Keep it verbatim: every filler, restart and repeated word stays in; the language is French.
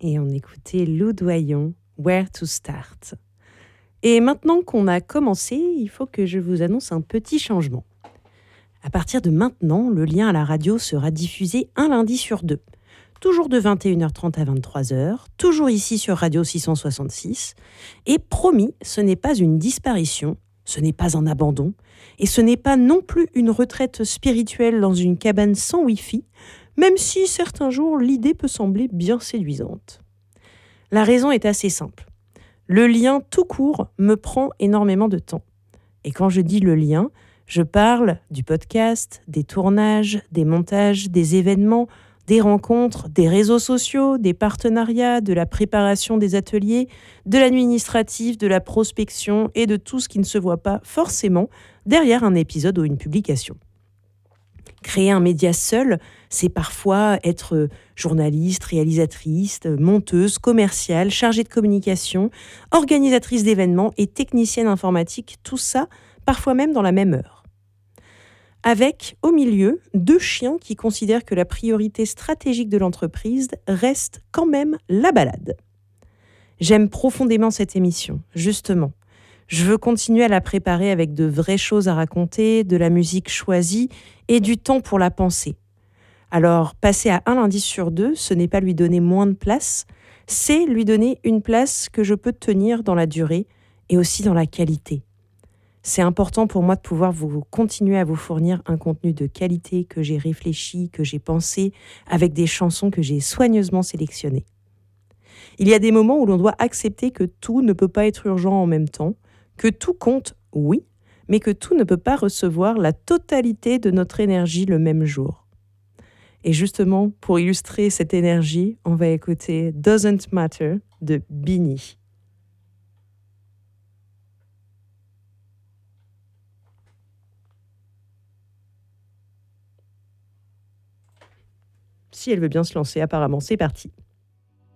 et on écoutait Lou Doyon, Where to Start. Et maintenant qu'on a commencé, il faut que je vous annonce un petit changement. À partir de maintenant, le lien à la radio sera diffusé un lundi sur deux. Toujours de vingt et une heures trente à vingt-trois heures, toujours ici sur Radio six cent soixante-six. Et promis, ce n'est pas une disparition, ce n'est pas un abandon, et ce n'est pas non plus une retraite spirituelle dans une cabane sans Wi-Fi, même si certains jours l'idée peut sembler bien séduisante. La raison est assez simple. Le lien tout court me prend énormément de temps. Et quand je dis le lien, je parle du podcast, des tournages, des montages, des événements, des rencontres, des réseaux sociaux, des partenariats, de la préparation des ateliers, de l'administratif, de la prospection et de tout ce qui ne se voit pas forcément derrière un épisode ou une publication. Créer un média seul, c'est parfois être journaliste, réalisatrice, monteuse, commerciale, chargée de communication, organisatrice d'événements et technicienne informatique, tout ça, parfois même dans la même heure. Avec, au milieu, deux chiens qui considèrent que la priorité stratégique de l'entreprise reste quand même la balade. J'aime profondément cette émission, justement. Je veux continuer à la préparer avec de vraies choses à raconter, de la musique choisie et du temps pour la penser. Alors, passer à un lundi sur deux, ce n'est pas lui donner moins de place, c'est lui donner une place que je peux tenir dans la durée et aussi dans la qualité. C'est important pour moi de pouvoir vous continuer à vous fournir un contenu de qualité que j'ai réfléchi, que j'ai pensé, avec des chansons que j'ai soigneusement sélectionnées. Il y a des moments où l'on doit accepter que tout ne peut pas être urgent en même temps, que tout compte, oui, mais que tout ne peut pas recevoir la totalité de notre énergie le même jour. Et justement, pour illustrer cette énergie, on va écouter Doesn't Matter de Bini. Si elle veut bien se lancer, apparemment, c'est parti.